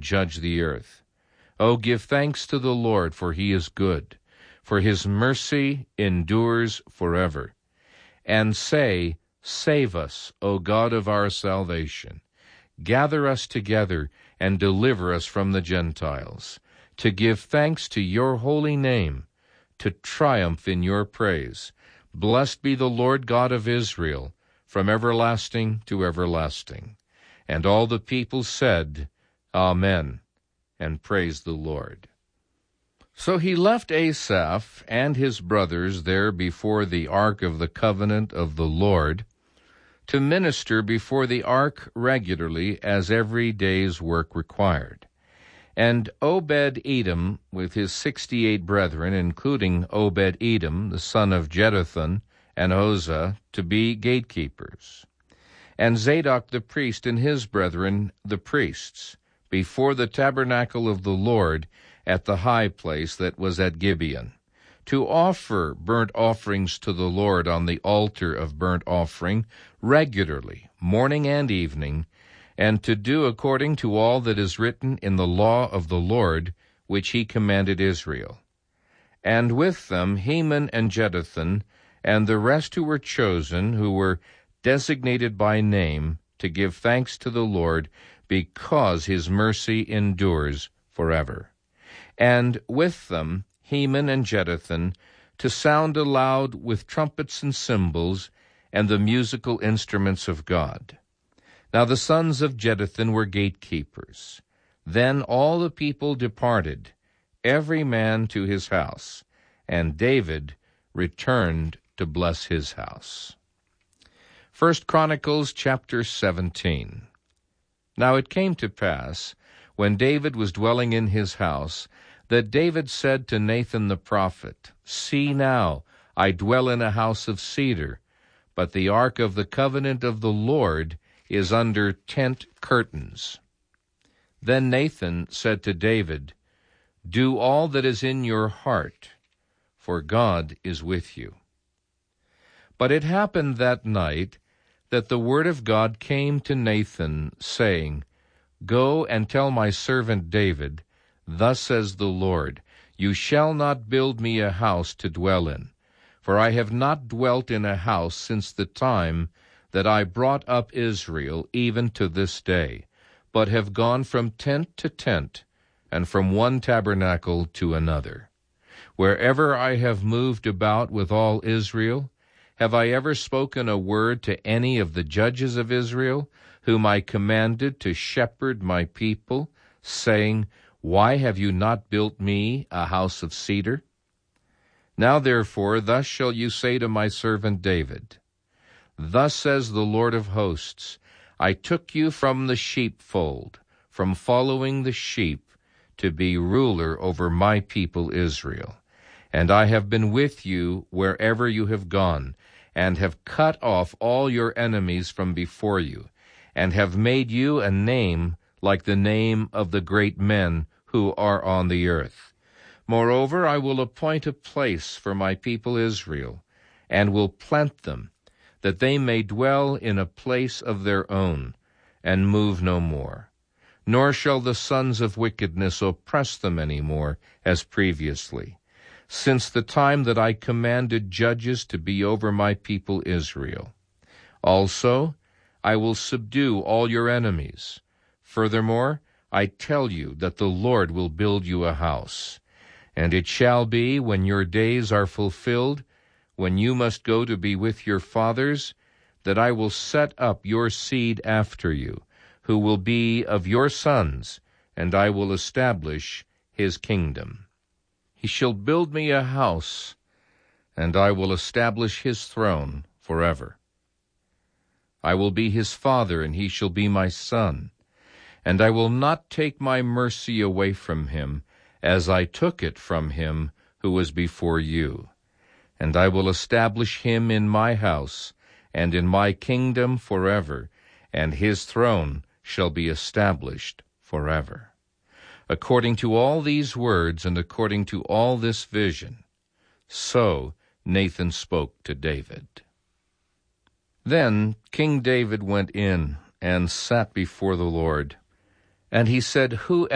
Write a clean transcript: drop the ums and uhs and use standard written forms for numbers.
judge the earth. O give thanks to the Lord, for he is good, for his mercy endures forever. And say, Save us, O God of our salvation. Gather us together and deliver us from the Gentiles, to give thanks to your holy name, to triumph in your praise. Blessed be the Lord God of Israel, from everlasting to everlasting. And all the people said, Amen, and praised the Lord. So he left Asaph and his brothers there before the ark of the covenant of the Lord, to minister before the ark regularly as every day's work required. And Obed-Edom, with his 68 brethren, including Obed-Edom, the son of Jeduthun, and Uzzah, to be gatekeepers. And Zadok the priest and his brethren, the priests, before the tabernacle of the Lord at the high place that was at Gibeon, to offer burnt offerings to the Lord on the altar of burnt offering regularly, morning and evening, and to do according to all that is written in the law of the Lord, which he commanded Israel. And with them Heman and Jeduthun, and the rest who were chosen, who were designated by name, to give thanks to the Lord, because his mercy endures forever. And with them Heman and Jeduthun, to sound aloud with trumpets and cymbals, and the musical instruments of God. Now the sons of Jeduthun were gatekeepers. Then all the people departed, every man to his house, and David returned to bless his house. 1 Chronicles chapter 17. Now it came to pass, when David was dwelling in his house, that David said to Nathan the prophet, See now, I dwell in a house of cedar, but the ark of the covenant of the Lord is under tent curtains. Then Nathan said to David, Do all that is in your heart, for God is with you. But it happened that night that the word of God came to Nathan, saying, Go and tell my servant David, Thus says the Lord, You shall not build me a house to dwell in, for I have not dwelt in a house since the time that I brought up Israel, even to this day, but have gone from tent to tent, and from one tabernacle to another. Wherever I have moved about with all Israel, have I ever spoken a word to any of the judges of Israel, whom I commanded to shepherd my people, saying, Why have you not built me a house of cedar? Now therefore, thus shall you say to my servant David, Thus says the Lord of hosts, I took you from the sheepfold, from following the sheep, to be ruler over my people Israel. And I have been with you wherever you have gone, and have cut off all your enemies from before you, and have made you a name like the name of the great men who are on the earth. Moreover, I will appoint a place for my people Israel, and will plant them, that they may dwell in a place of their own, and move no more. Nor shall the sons of wickedness oppress them any more, as previously, since the time that I commanded judges to be over my people Israel. Also, I will subdue all your enemies. Furthermore, I tell you that the Lord will build you a house. And it shall be, when your days are fulfilled, when you must go to be with your fathers, that I will set up your seed after you, who will be of your sons, and I will establish his kingdom. He shall build me a house, and I will establish his throne forever. I will be his father, and he shall be my son. And I will not take my mercy away from him, as I took it from him who was before you. And I will establish him in my house, and in my kingdom forever, and his throne shall be established forever. According to all these words, and according to all this vision, so Nathan spoke to David. Then King David went in and sat before the Lord. And he said, Who